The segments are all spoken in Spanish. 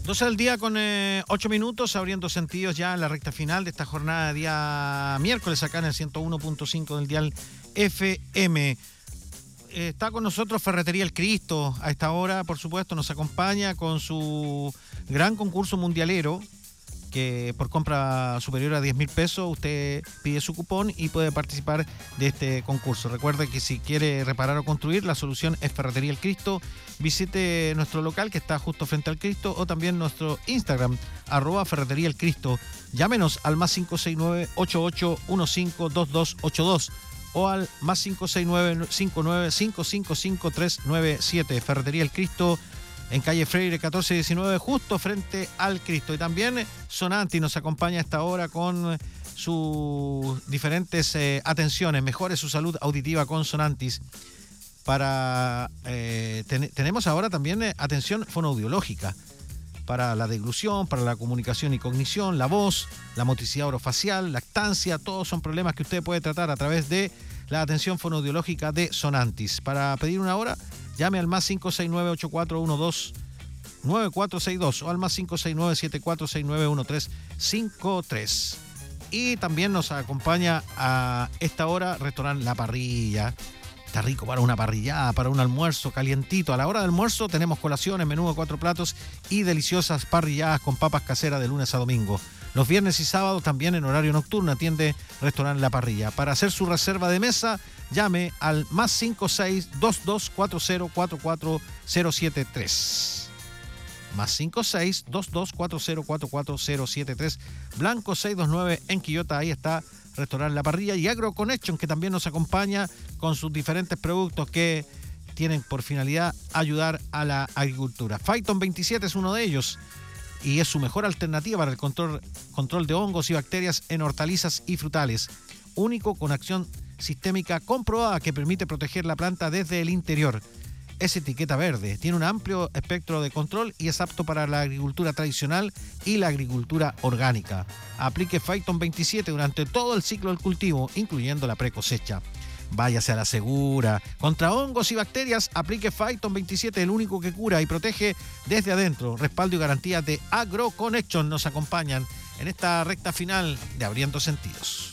12 del día con 8 minutos, abriendo sentidos ya en la recta final de esta jornada de día miércoles acá en el 101.5 del dial FM. Está con nosotros Ferretería El Cristo a esta hora, por supuesto, nos acompaña con su gran concurso mundialero, que por compra superior a 10.000 pesos usted pide su cupón y puede participar de este concurso. Recuerde que si quiere reparar o construir, la solución es Ferretería El Cristo. Visite nuestro local que está justo frente al Cristo o también nuestro Instagram, @Ferretería El Cristo. Llámenos al +569 88152282 o al +569 59 397. Ferretería El Cristo, en calle Freire 1419, justo frente al Cristo. Y también Sonantis nos acompaña a esta hora con sus diferentes atenciones. Mejore su salud auditiva con Sonantis. Tenemos ahora también atención fonoaudiológica para la deglución, para la comunicación y cognición, la voz, la motricidad orofacial, lactancia. Todos son problemas que usted puede tratar a través de la atención fonoaudiológica de Sonantis. Para pedir una hora, llame al +569 8412 9462 o al +569 7469 1353. Y también nos acompaña a esta hora Restaurante La Parrilla. Está rico para una parrillada, para un almuerzo calientito. A la hora del almuerzo tenemos colaciones, menú de 4 platos y deliciosas parrilladas con papas caseras de lunes a domingo. Los viernes y sábados también en horario nocturno atiende Restaurante La Parrilla. Para hacer su reserva de mesa, llame al +56 2240 44073. +56 2240 44073. Blanco 629 en Quillota. Ahí está Restaurante La Parrilla. Y Agro Connection, que también nos acompaña con sus diferentes productos que tienen por finalidad ayudar a la agricultura. Phyton 27 es uno de ellos y es su mejor alternativa para el control de hongos y bacterias en hortalizas y frutales. Único, con acción sistémica comprobada que permite proteger la planta desde el interior. Es etiqueta verde, tiene un amplio espectro de control y es apto para la agricultura tradicional y la agricultura orgánica. Aplique Phyton 27 durante todo el ciclo del cultivo, incluyendo la precosecha. Váyase a la segura. Contra hongos y bacterias, aplique Phyton 27, el único que cura y protege desde adentro. Respaldo y garantía de Agro Connection nos acompañan en esta recta final de Abriendo Sentidos.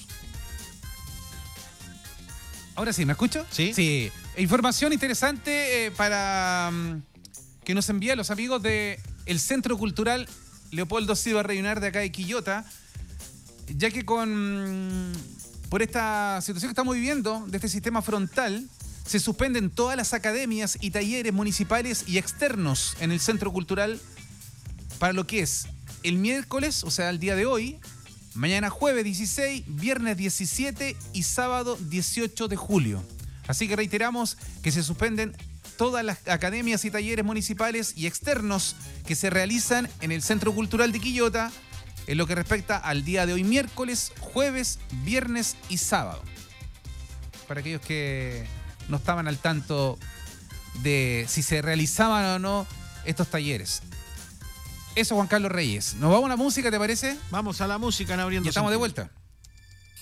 Ahora sí, ¿me escucho? Sí. Sí. Información interesante para que nos envían los amigos del Centro Cultural Leopoldo Silva Reyunar de acá de Quillota, ya que por esta situación que estamos viviendo de este sistema frontal, se suspenden todas las academias y talleres municipales y externos en el Centro Cultural para lo que es el miércoles, o sea, el día de hoy, mañana jueves 16, viernes 17 y sábado 18 de julio. Así que reiteramos que se suspenden todas las academias y talleres municipales y externos que se realizan en el Centro Cultural de Quillota en lo que respecta al día de hoy, miércoles, jueves, viernes y sábado. Para aquellos que no estaban al tanto de si se realizaban o no estos talleres. Eso, Juan Carlos Reyes. ¿Nos vamos a la música, te parece? Vamos a la música en Abriendo Ya estamos de Sentidos. vuelta.